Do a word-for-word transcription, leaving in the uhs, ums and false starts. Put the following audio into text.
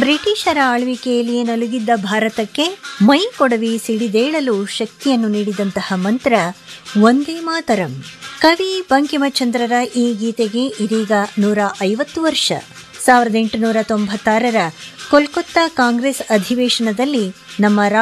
ಬ್ರಿಟಿಷರ ಆಳ್ವಿಕೆಯಲ್ಲಿ ನಲುಗಿದ್ದ ಭಾರತಕ್ಕೆ ಮೈ ಕೊಡವಿ ಸಿಡಿದೇಳಲು ಶಕ್ತಿಯನ್ನು ನೀಡಿದಂತಹ ಮಂತ್ರ ವಂದೇ ಮಾತರಂ. ಕವಿ ಬಂಕಿಮಚಂದ್ರರ ಈ ಗೀತೆಗೆ ಇದೀಗ ನೂರ ಐವತ್ತು ವರ್ಷ. ಸಾವಿರದ ಎಂಟುನೂರ ತೊಂಬತ್ತಾರರ ಕೋಲ್ಕತ್ತಾ ಕಾಂಗ್ರೆಸ್ ಅಧಿವೇಶನದಲ್ಲಿ ನಮ್ಮ